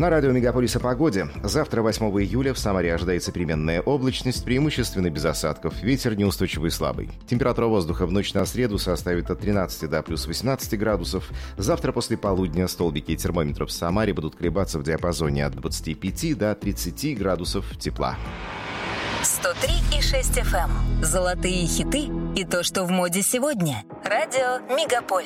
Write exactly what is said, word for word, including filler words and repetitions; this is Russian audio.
На радио «Мегаполис» о погоде. Завтра, восьмого июля, в Самаре ожидается переменная облачность, преимущественно без осадков. Ветер неустойчивый и слабый. Температура воздуха в ночь на среду составит от тринадцати до плюс восемнадцати градусов. Завтра после полудня столбики термометров в Самаре будут колебаться в диапазоне от двадцати пяти до тридцати градусов тепла. сто три и шесть эф эм. Золотые хиты и то, что в моде сегодня. Радио «Мегаполис».